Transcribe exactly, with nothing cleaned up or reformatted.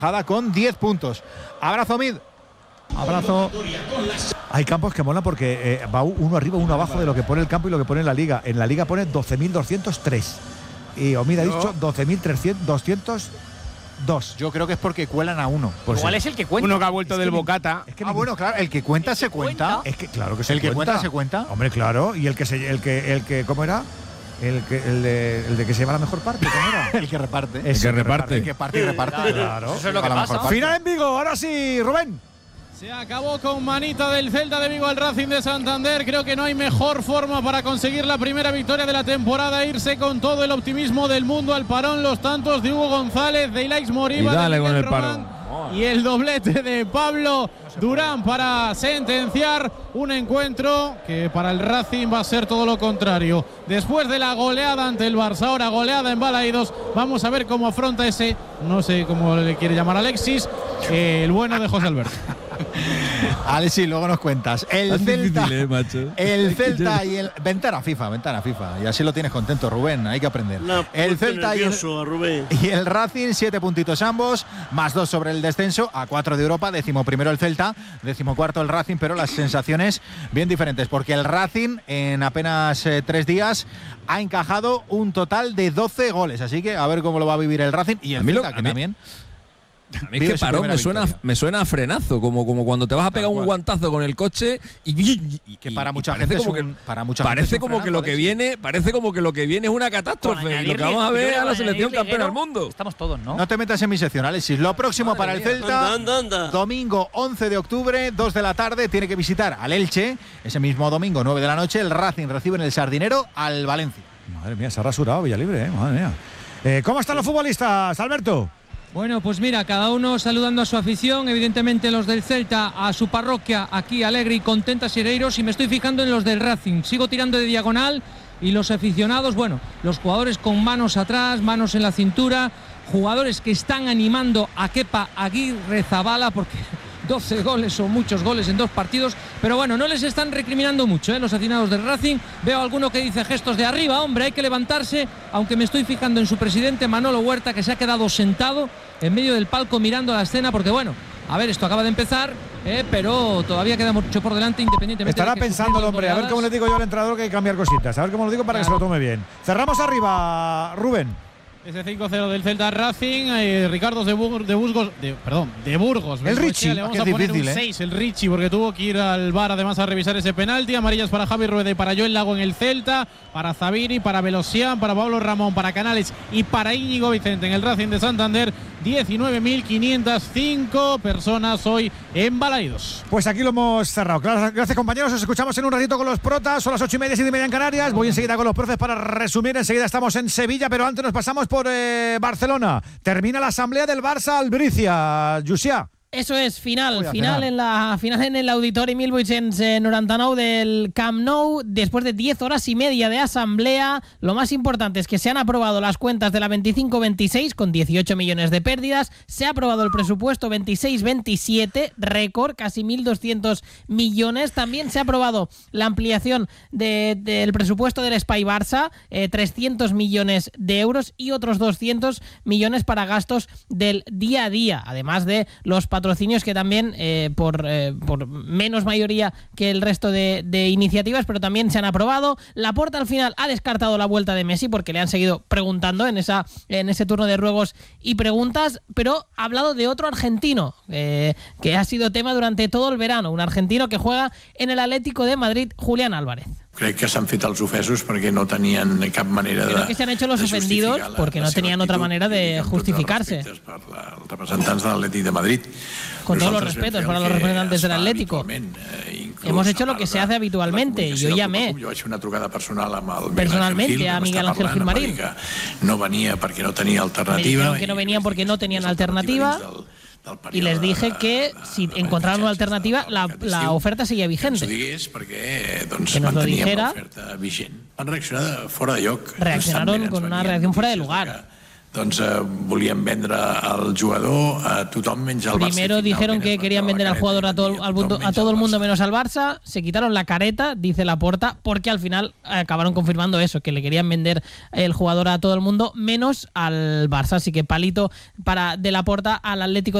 con diez puntos. Abrazo, Mid. Abrazo. Hay campos que molan porque eh, va uno arriba, uno abajo de lo que pone el campo y lo que pone en la liga. En la liga pone doce mil doscientos tres. Y Omid ha dicho doce mil doscientos dos. Yo creo que es porque cuelan a uno. Pues igual es el que cuenta. Uno que ha vuelto es del que bocata. Es que ah, bueno, claro, el que cuenta se cuenta. Es que claro que se el cuenta. que cuenta se cuenta. Hombre, claro. Y el que se, el que, el que, ¿cómo era? El que, el de, el de que se lleva la mejor parte, ¿cómo era? el que reparte. El que reparte. El que parte y reparte. Claro. Eso es lo que pasa. Final en Vigo, ahora sí, Rubén. Se acabó con manita del Celta de Vigo al Racing de Santander. Creo que no hay mejor forma para conseguir la primera victoria de la temporada. Irse con todo el optimismo del mundo al parón. Los tantos de Hugo González, de Ilaix Moriba, Y dale de con el Román, parón. y el doblete de Pablo Durán para sentenciar un encuentro que para el Racing va a ser todo lo contrario. Después de la goleada ante el Barça, ahora goleada en Balaídos, vamos a ver cómo afronta ese, no sé cómo le quiere llamar Alexis, eh, el bueno de José Alberto. Alexis, luego nos cuentas. El Es Celta, difícil, eh, macho. el Celta y el ventana FIFA, ventana FIFA, y así lo tienes contento, Rubén. Hay que aprender. No, el Celta y el, Rubén. y el Racing, siete puntitos ambos, más dos sobre el descenso, a cuatro de Europa, décimo primero el Celta, décimo cuarto el Racing, pero las sensaciones bien diferentes, porque el Racing en apenas eh, tres días ha encajado un total de doce goles, así que a ver cómo lo va a vivir el Racing y el A mí lo- Celta, que a mí- también. A mí es vive que su parón primera me suena, victoria. me suena a frenazo, como, como cuando te vas a pegar Tal un cual. guantazo con el coche y, y- y- Que para y mucha parece gente como es que un- para mucha gente parece es un como que frenazo, lo que Alexis. viene parece como que lo que viene es una catástrofe, y lo que vamos a ver a la selección campeona del mundo. Estamos todos, ¿no? No te metas en mi sección, Alexis. Lo próximo Madre para el mía. Celta, Anda, anda, anda. domingo once de octubre, dos de la tarde, tiene que visitar al Elche. Ese mismo domingo, nueve de la noche, el Racing recibe en el Sardinero al Valencia. Madre mía, se ha rasurado Villalibre, ¿eh? Madre mía. Eh, ¿Cómo están los futbolistas, Alberto? Bueno, pues mira, cada uno saludando a su afición, evidentemente los del Celta a su parroquia, aquí alegre y contenta Sereiros, y me estoy fijando en los del Racing, sigo tirando de diagonal y los aficionados, bueno, los jugadores con manos atrás, manos en la cintura, jugadores que están animando a Kepa Aguirre Zabala porque doce goles o muchos goles en dos partidos, pero bueno, no les están recriminando mucho, ¿eh? Los aficionados del Racing. Veo alguno que dice gestos de arriba, hombre, hay que levantarse, aunque me estoy fijando en su presidente Manolo Huerta, que se ha quedado sentado en medio del palco mirando la escena, porque bueno, a ver, esto acaba de empezar, eh, pero todavía queda mucho por delante, independientemente. Estará de que pensando el sufriendo hombre, a ver goleadas. cómo le digo yo al entrenador que hay que cambiar cositas, a ver cómo lo digo para que se Claro. lo tome bien. Cerramos arriba, Rubén. Ese cinco cero del Celta Racing, eh, Ricardo de, Bur de Burgos, de, perdón, de Burgos. El Richie, le vamos que a es poner difícil, un ¿eh? seis, el Richie, porque tuvo que ir al V A R además a revisar ese penalti. Amarillas para Javi Rueda y para Joel Lago en el Celta, para Zaviri, para Velosian, para Pablo Ramón, para Canales y para Íñigo Vicente en el Racing de Santander. diecinueve mil quinientas cinco personas hoy en Balaídos. Pues aquí lo hemos cerrado. Claro, gracias, compañeros. Os escuchamos en un ratito con los protas. Son las ocho y media, siete y media en Canarias. Voy enseguida con los profes para resumir. Enseguida estamos en Sevilla, pero antes nos pasamos por eh, Barcelona. Termina la asamblea del Barça Albricia. Llucià. Eso es, final, Oye, final, final. en la final en el Auditori mil vuit-cents noranta-nou del Camp Nou, después de diez horas y media de asamblea. Lo más importante es que se han aprobado las cuentas de la veinticinco veintiséis con dieciocho millones de pérdidas, se ha aprobado el presupuesto veintiséis veintisiete, récord, casi mil doscientos millones. También se ha aprobado la ampliación de, del presupuesto del Espai Barça, eh, trescientos millones de euros y otros doscientos millones para gastos del día a día, además de los patrocinios que también eh, por, eh, por menos mayoría que el resto de, de iniciativas, pero también se han aprobado. Laporta al final ha descartado la vuelta de Messi porque le han seguido preguntando en, esa, en ese turno de ruegos y preguntas, pero ha hablado de otro argentino eh, que ha sido tema durante todo el verano, un argentino que juega en el Atlético de Madrid, Julián Álvarez. Crec que s'han fet els ofesos perquè no tenien cap manera de... Creo que se han hecho los ofendidos porque no tenían otra manera de justificarse. Per la, els representants de l'Atlètic de Madrid. Con todos los Nosaltres vam respetos fer para el los que representantes es del fa Atlético. habitualment, eh, inclús Hemos hecho a lo part que se de- hace habitualmente. de la Yo comunicació del llamé club. Jo vaig fer una trucada personal amb el Miguel personalmente Ángel Gil, a vam Miguel estar Ángel parlant, em va Gilmarín. dir que no venia perquè no tenia Me alternativa. dijeron que no venían porque no tenían alternativa y les dije que si encontraban una alternativa la, la oferta seguía Ens ho vigente. digués perquè doncs, Que nos lo manteníem dijera. l'oferta vigent. Van reaccionar de fora de lloc. Reaccionaron Constantment ens con una venien reacción fuera de notícies lugar. que doncs eh, volien vendre el jugador a tothom menys al Barça. Primero dijeron que querían vender al jugador a todo, al mundo, a todo el mundo menos al Barça, se quitaron la careta, dice Laporta, porque al final acabaron confirmando eso, que le querían vender el jugador a todo el mundo menos al Barça, así que palito para de Laporta al Atlético